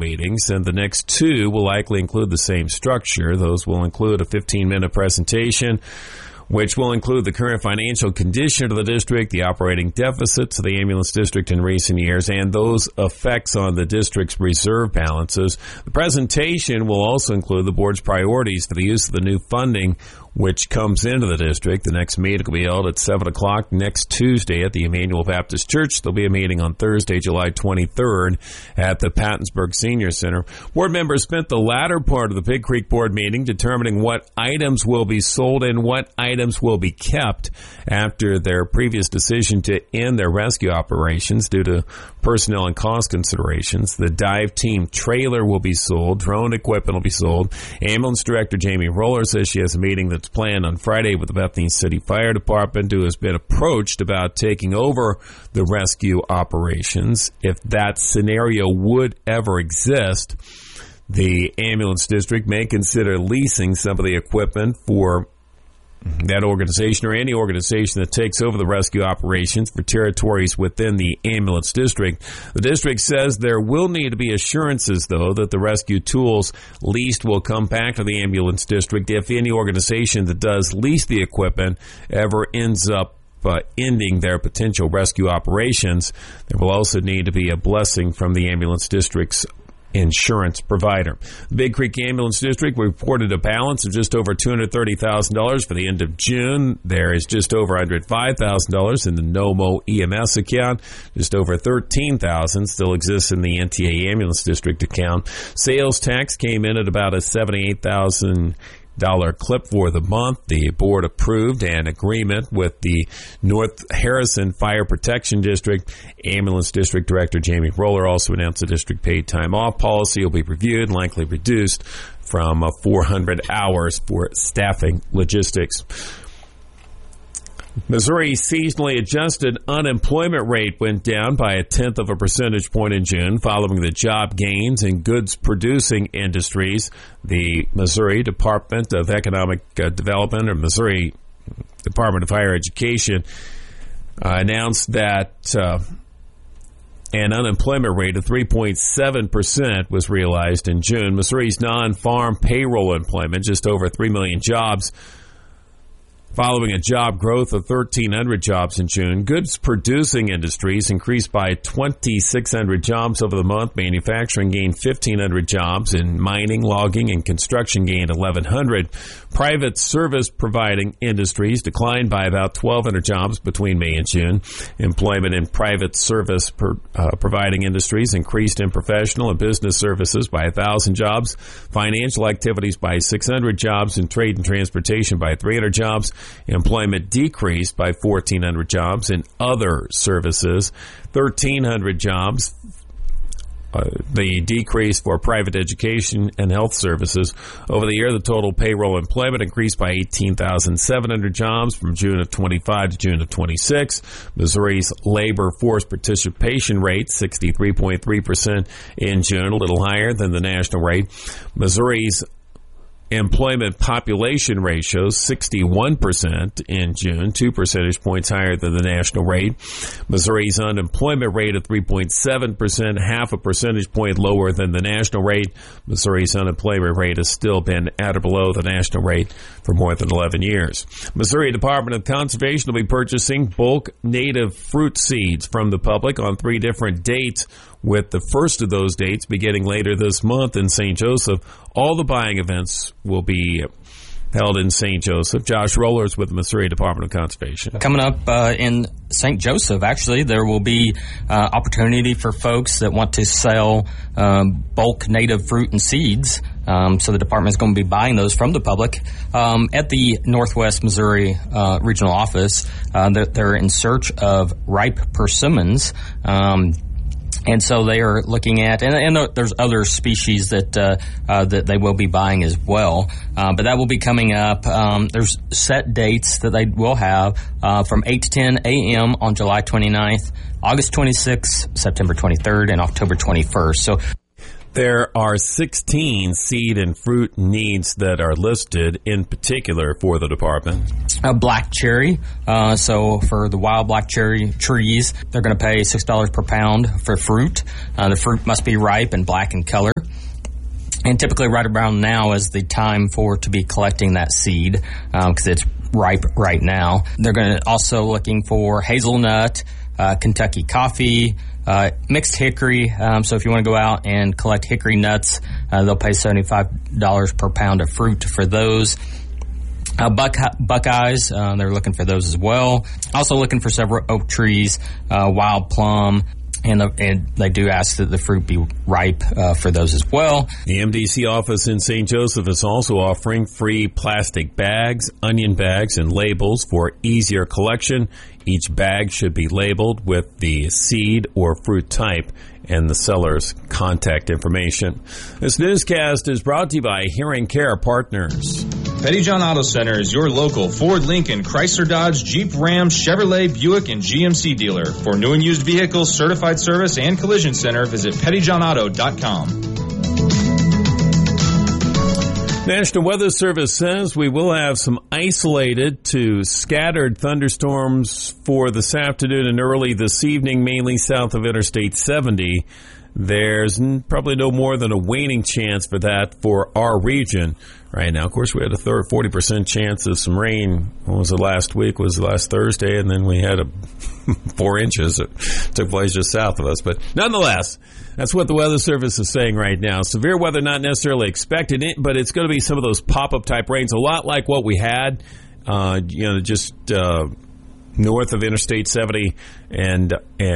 meetings, and the next two will likely include the same structure. Those will include a 15-minute presentation, which will include the current financial condition of the district, the operating deficits of the ambulance district in recent years, and those effects on the district's reserve balances. The presentation will also include the board's priorities for the use of the new funding which comes into the district. The next meeting will be held at 7 o'clock next Tuesday at the Emmanuel Baptist Church. There'll be a meeting on Thursday, July 23rd at the Pattonsburg Senior Center. Board members spent the latter part of the Pig Creek Board meeting determining what items will be sold and what items will be kept after their previous decision to end their rescue operations due to personnel and cost considerations. The dive team trailer will be sold. Drone equipment will be sold. Ambulance Director Jamie Roller says she has a meeting that's planned on Friday with the Bethany City Fire Department, who has been approached about taking over the rescue operations. If that scenario would ever exist, the ambulance district may consider leasing some of the equipment for that organization or any organization that takes over the rescue operations for territories within the ambulance district. The district says there will need to be assurances, though, that the rescue tools leased will come back to the ambulance district if any organization that does lease the equipment ever ends up ending their potential rescue operations. There will also need to be a blessing from the ambulance district's insurance provider. The Big Creek Ambulance District reported a balance of just over $230,000 for the end of June. There is just over $105,000 in the NOMO EMS account. Just over $13,000 still exists in the NTA Ambulance District account. Sales tax came in at about a $78,000 clip for the month. The board approved an agreement with the North Harrison Fire Protection District. Ambulance District Director Jamie Roller also announced the district paid time off policy will be reviewed and likely reduced from 400 hours for staffing logistics. Missouri's seasonally adjusted unemployment rate went down by 0.1 of a percentage point in June following the job gains in goods-producing industries. The Missouri Department of Economic Development, or Missouri Department of Higher Education, announced that an unemployment rate of 3.7% was realized in June. Missouri's non-farm payroll employment, just over 3 million jobs, following a job growth of 1,300 jobs in June. Goods-producing industries increased by 2,600 jobs over the month. Manufacturing gained 1,500 jobs, and mining, logging, and construction gained 1,100. Private service-providing industries declined by about 1,200 jobs between May and June. Employment in private service-providing industries increased in professional and business services by 1,000 jobs, financial activities by 600 jobs, and trade and transportation by 300 jobs. Employment decreased by 1,400 jobs in other services, 1,300 jobs. The decrease for private education and health services. Over the year, the total payroll employment increased by 18,700 jobs from June of 25 to June of 26. Missouri's labor force participation rate, 63.3% in June, a little higher than the national rate. Missouri's employment population ratio, 61% in June, 2 percentage points higher than the national rate. Missouri's unemployment rate of 3.7%, 0.5 percentage point lower than the national rate. Missouri's unemployment rate has still been at or below the national rate for more than 11 years. Missouri Department of Conservation will be purchasing bulk native fruit seeds from the public on 3 different dates, with the first of those dates beginning later this month in St. Joseph. All the buying events will be held in St. Joseph. Josh Rollers with the Missouri Department of Conservation. Coming up in St. Joseph, actually, there will be opportunity for folks that want to sell bulk native fruit and seeds. So the department is going to be buying those from the public at the Northwest Missouri Regional Office. They're in search of ripe persimmons. And so they are looking at, and there's other species that they will be buying as well. But that will be coming up. There's set dates that they will have from 8 to 10 a.m. on July 29th, August 26th, September 23rd, and October 21st. So There are 16 seed and fruit needs that are listed in particular for the department. Black cherry. So for the wild black cherry trees, they're going to pay $6 per pound for fruit. The fruit must be ripe and black in color. And typically right around now is the time to be collecting that seed because it's ripe right now. They're going to also looking for hazelnut, Kentucky coffee, mixed hickory. So if you want to go out and collect hickory nuts, they'll pay $75 per pound of fruit for those. Buckeyes, they're looking for those as well. Also looking for several oak trees, wild plum, and they do ask that the fruit be ripe for those as well. The MDC office in St. Joseph is also offering free plastic bags, onion bags, and labels for easier collection. Each bag should be labeled with the seed or fruit type and the seller's contact information. This newscast is brought to you by Hearing Care Partners. Pettyjohn Auto Center is your local Ford, Lincoln, Chrysler, Dodge, Jeep, Ram, Chevrolet, Buick, and GMC dealer. For new and used vehicles, certified service, and collision center, visit pettyjohnauto.com. National Weather Service says we will have some isolated to scattered thunderstorms for this afternoon and early this evening, mainly south of Interstate 70. There's probably no more than a waning chance for that for our region right now. Of course, we had a 40% chance of some rain. What was it last week? Was last Thursday, and then we had 4 inches that took place just south of us. But nonetheless, that's what the Weather Service is saying right now. Severe weather not necessarily expected, but it's going to be some of those pop-up type rains, a lot like what we had, just north of Interstate 70 and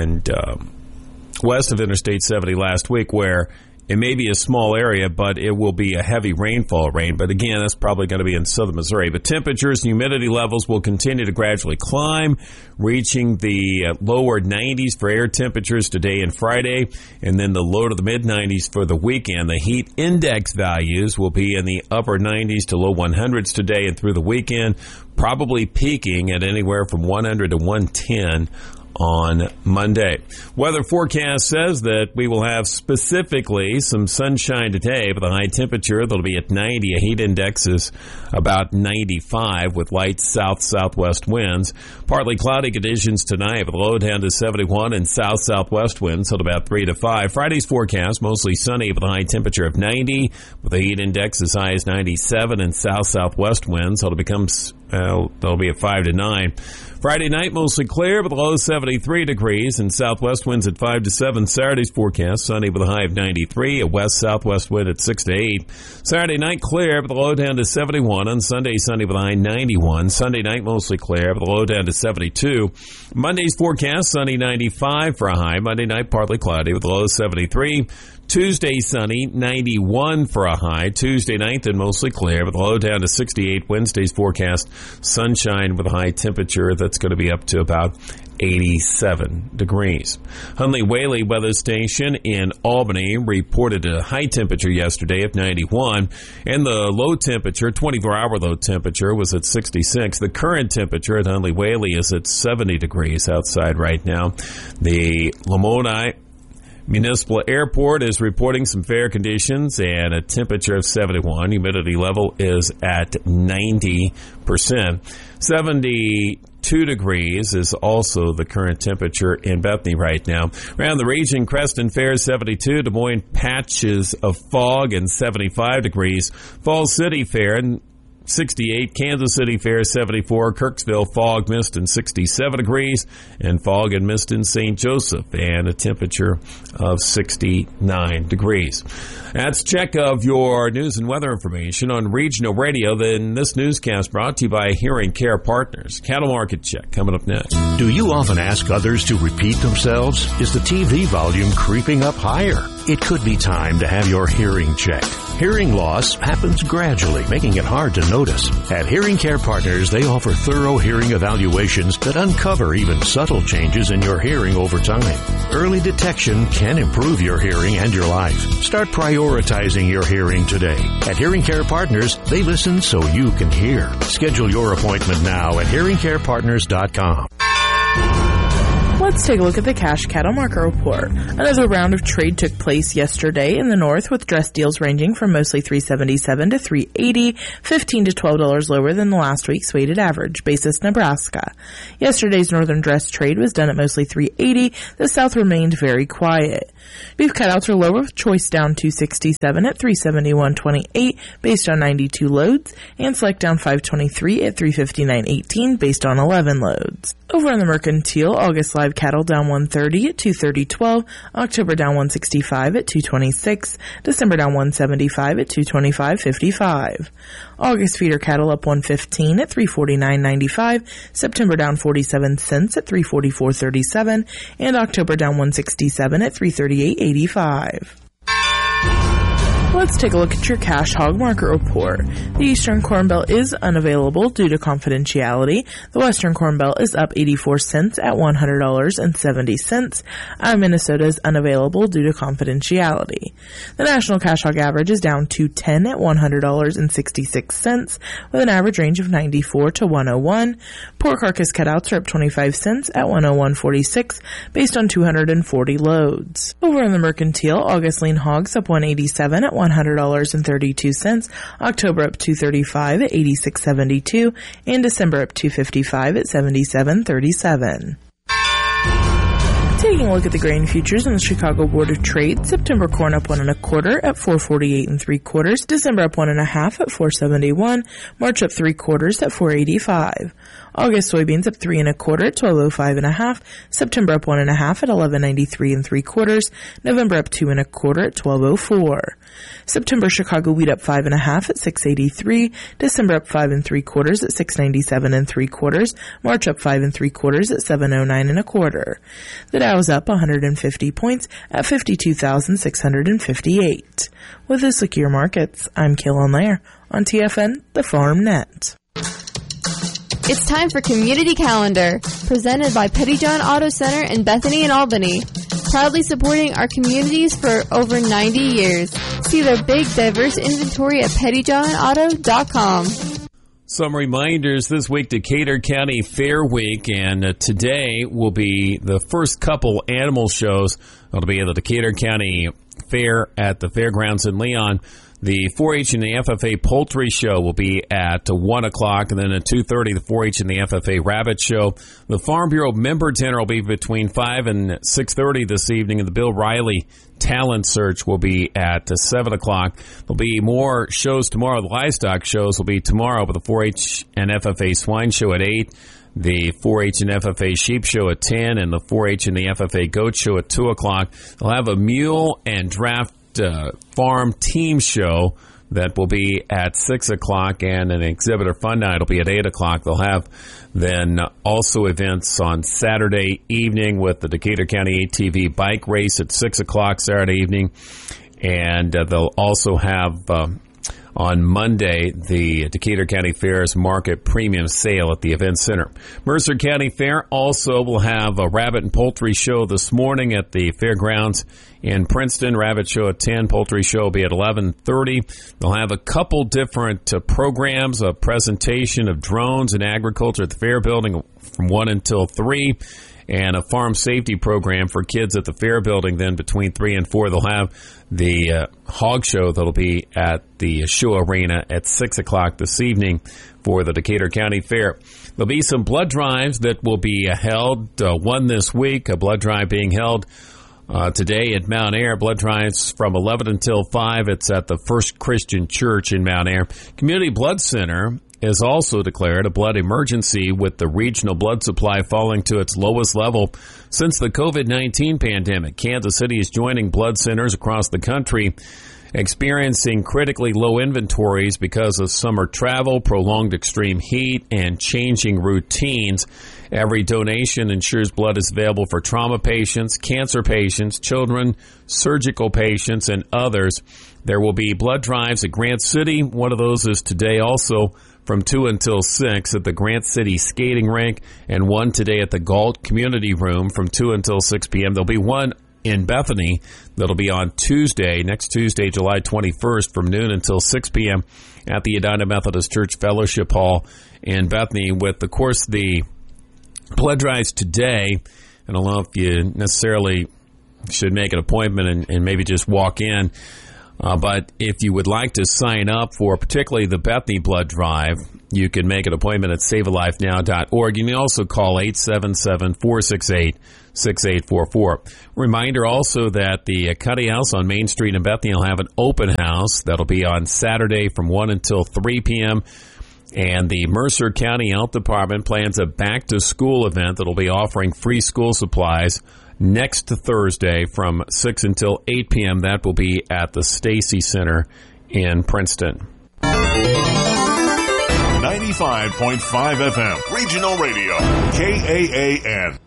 west of Interstate 70 last week, where it may be a small area, but it will be a heavy rainfall rain. But again, that's probably going to be in southern Missouri. But temperatures and humidity levels will continue to gradually climb, reaching the lower 90s for air temperatures today and Friday, and then the low to the mid-90s for the weekend. The heat index values will be in the upper 90s to low 100s today and through the weekend, probably peaking at anywhere from 100 to 110 on Monday. Weather forecast says that we will have specifically some sunshine today with a high temperature that'll be at 90. A heat index is about 95 with light south-southwest winds. Partly cloudy conditions tonight with a low down to 71 and south-southwest winds at about 3 to 5. Friday's forecast mostly sunny with a high temperature of 90 with a heat index as high as 97 and south-southwest winds. That'll be at 5 to 9. Friday night, mostly clear with a low 73 degrees and southwest winds at 5 to 7. Saturday's forecast, sunny with a high of 93, a west-southwest wind at 6 to 8. Saturday night, clear with a low down to 71. On Sunday, sunny with a high 91. Sunday night, mostly clear with a low down to 72. Monday's forecast, sunny 95 for a high. Monday night, partly cloudy with a low 73. Tuesday, sunny, 91 for a high. Tuesday night, then mostly clear with a low down to 68. Wednesday's forecast, sunshine with a high temperature that's going to be up to about 87 degrees. Hunley-Whaley Weather Station in Albany reported a high temperature yesterday of 91, and the low temperature, 24-hour low temperature, was at 66. The current temperature at Hunley-Whaley is at 70 degrees outside right now. The Lamoni Municipal Airport is reporting some fair conditions and a temperature of 71. Humidity level is at 90%. 72 degrees is also the current temperature in Bethany right now. Around the region, Creston Fair 72, Des Moines patches of fog and 75 degrees. Falls City Fair 68, Kansas City Fair 74, Kirksville fog, mist and 67 degrees, and fog and mist in St. Joseph and a temperature of 69 degrees. That's check of your news and weather information on regional radio. Then this newscast brought to you by Hearing Care Partners. Cattle Market Check coming up next. Do you often ask others to repeat themselves? Is the TV volume creeping up higher? It could be time to have your hearing checked. Hearing loss happens gradually, making it hard to notice. At Hearing Care Partners, they offer thorough hearing evaluations that uncover even subtle changes in your hearing over time. Early detection can improve your hearing and your life. Start prioritizing your hearing today. At Hearing Care Partners, they listen so you can hear. Schedule your appointment now at hearingcarepartners.com. Let's take a look at the cash cattle market report. Another round of trade took place yesterday in the north, with dress deals ranging from mostly $377 to $380, $15 to $12 lower than last week's weighted average. Basis Nebraska. Yesterday's northern dress trade was done at mostly $380. The south remained very quiet. Beef cutouts are lower, with choice down $267 at $371.28 based on 92 loads, and select down $523 at $359.18 based on 11 loads. Over on the mercantile, August live cattle down $130 at $230.12, October down $165 at $226, December down $175 at $225.55. August feeder cattle up $115 at $349.95, September down 47 cents at $344.37, and October down $167 at $338.85. Let's take a look at your cash hog market report. The Eastern Corn Belt is unavailable due to confidentiality. The Western Corn Belt is up 84 cents at $100.70. Minnesota is unavailable due to confidentiality. The national cash hog average is down $2.10 at $100.66, with an average range of 94 to 101. Pork carcass cutouts are up 25 cents at $101.46 based on 240 loads. Over in the mercantile, August lean hogs up $187 at $100.32, October up $235 at $86.72, and December up $255 at $77.37. Taking a look at the grain futures in the Chicago Board of Trade, September corn up 1 1/4 at $4.48 3/4, December up 1 1/2 at $4.71, March up 3/4 at $4.85. August soybeans up 3 1/4 at $12.05 1/2, September up 1 1/2 at $11.93 3/4, November up 2 1/4 at $12.04. September Chicago wheat up 5 1/2 at $6.83, December up 5 3/4 at $6.97 3/4, March up 5 3/4 at $7.09 1/4. The Dow is up 150 points at 52,658. With the Secure Markets, I'm Kaylin Lair on TFN, the Farm Net. It's time for Community Calendar, presented by Pettyjohn Auto Center in Bethany and Albany. Proudly supporting our communities for over 90 years. See their big, diverse inventory at pettyjohnauto.com. Some reminders this week, Decatur County Fair Week, and today will be the first couple animal shows. It'll be at the Decatur County Fair at the Fairgrounds in Leon. The 4-H and the FFA Poultry Show will be at 1 o'clock, and then at 2:30, the 4-H and the FFA Rabbit Show. The Farm Bureau Member Dinner will be between 5 and 6:30 this evening, and the Bill Riley Talent Search will be at 7 o'clock. There'll be more shows tomorrow. The livestock shows will be tomorrow with the 4-H and FFA Swine Show at 8. The 4-H and FFA Sheep Show at 10, and the 4-H and the FFA Goat Show at 2 o'clock. They'll have a mule and draft farm team show that will be at 6 o'clock, and an exhibitor fun night will be at 8 o'clock. They'll have then also events on Saturday evening with the Decatur County ATV bike race at 6 o'clock Saturday evening, and they'll also have on Monday, the Decatur County Fair's Market Premium Sale at the Event Center. Mercer County Fair also will have a rabbit and poultry show this morning at the fairgrounds in Princeton. Rabbit show at 10, poultry show will be at 11:30. They'll have a couple different programs, a presentation of drones and agriculture at the Fair Building from 1 until 3. And a farm safety program for kids at the Fair Building. Then between 3 and 4, they'll have the hog show that'll be at the Show Arena at 6 o'clock this evening for the Decatur County Fair. There'll be some blood drives that will be held. One this week, a blood drive being held today at Mount Ayr. Blood drives from 11 until 5. It's at the First Christian Church in Mount Ayr. Community Blood Center is also declared a blood emergency, with the regional blood supply falling to its lowest level since the COVID-19 pandemic. Kansas City is joining blood centers across the country experiencing critically low inventories because of summer travel, prolonged extreme heat, and changing routines. Every donation ensures blood is available for trauma patients, cancer patients, children, surgical patients, and others. There will be blood drives at Grant City. One of those is today also from 2 until 6 at the Grant City Skating Rink, and one today at the Galt Community Room from 2 until 6 p.m. There'll be one in Bethany that'll be on Tuesday, next Tuesday, July 21st, from noon until 6 p.m. at the Edina Methodist Church Fellowship Hall in Bethany, with, of course, the blood drives today I don't know if you necessarily should make an appointment and maybe just walk in. But if you would like to sign up for particularly the Bethany Blood Drive, you can make an appointment at savealifenow.org. You can also call 877-468-6844. Reminder also that the Cuddy House on Main Street in Bethany will have an open house. That'll be on Saturday from 1 until 3 p.m. And the Mercer County Health Department plans a back-to-school event that'll be offering free school supplies next Thursday from 6 until 8 p.m. That will be at the Stacy Center in Princeton. 95.5 FM, Regional Radio, KAAN.